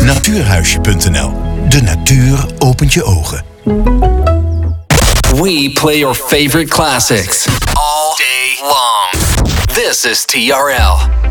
Natuurhuisje.nl. De natuur opent je ogen. We play your favorite classics all day long. This is TRL.